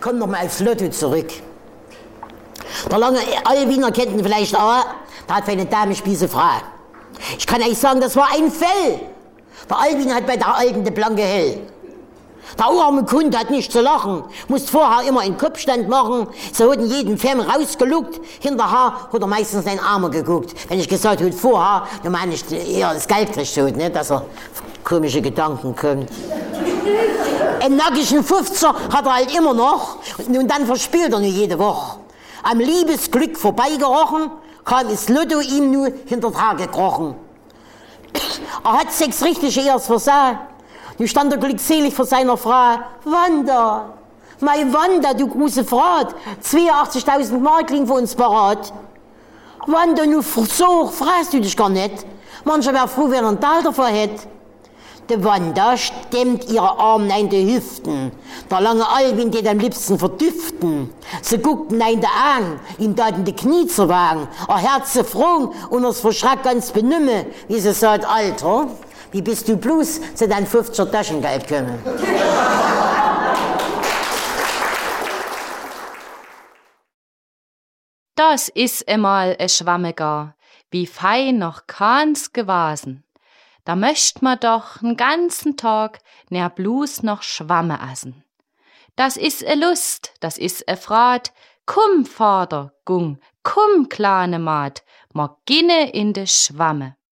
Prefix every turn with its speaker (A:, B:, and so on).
A: komm noch mal aufs Lotto zurück. Der lange Albiner kennt ihn vielleicht auch, der hat für eine Dame Spießefrau. Ich kann euch sagen, das war ein Fell. Der Albin hat bei der Alten die blanke Hell. Der arme Kunde hat nicht zu lachen, musste vorher immer einen Kopfstand machen. Sie hat in jeden Film rausgeluckt, hinterher hat er meistens den Arme geguckt. Wenn ich gesagt habe, vorher, dann meine ich eher das Geld kriegt, nicht, dass er auf komische Gedanken kommt. Einen nackigen 50er hat er halt immer noch und dann verspielt er nur jede Woche. Am Liebesglück vorbeigerochen, kam das Lotto ihm nur hinterher gekrochen. Er hat 6 richtige erst versagt. Nun stand er glückselig vor seiner Frau. Wanda, mein Wanda, du große Frat, 82.000 Mark liegen für uns parat. Wanda, nu so fragst du dich gar nicht. Mancher wär froh, wenn er einen Teil davon hätt. Die Wanda stemmt ihre Arme in die Hüften. Der lange Albin geht am liebsten verdüften. Sie guckten in die Augen, ihm taten die Knie zu wagen. Er Herz froh und es verschrack ganz benümme, wie sie sagt, Alter, wie bist du bloß zu dein 50er Taschengeld gekommen?
B: Das is emal e Schwamme gar, wie fein noch keins gewesen. Da möcht ma doch n ganzen Tag ner bloß noch Schwamme essen. Das is e Lust, das is e Frat, komm, Vater, gung, komm, kleine Maat, ma ginne in de Schwamme.